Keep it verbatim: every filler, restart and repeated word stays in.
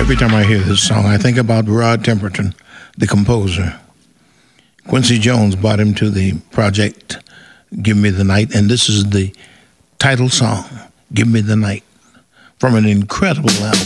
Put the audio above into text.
Every time I hear this song, I think about Rod Temperton, the composer. Quincy Jones brought him to the project Give Me the Night, and this is the title song, Give Me the Night, from an incredible album.